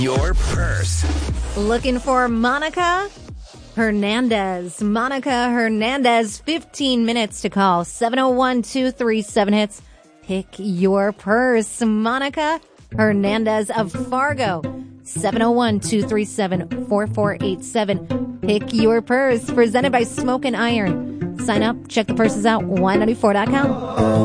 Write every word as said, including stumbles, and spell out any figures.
Your purse. Looking for Monica Hernandez. Monica Hernandez, fifteen minutes to call. seven oh one, two three seven, hits. Pick your purse. Monica Hernandez of Fargo. seven oh one, two three seven, four four eight seven. Pick your purse. Presented by Smoke and Iron. Sign up. Check the purses out. Y ninety-four dot com.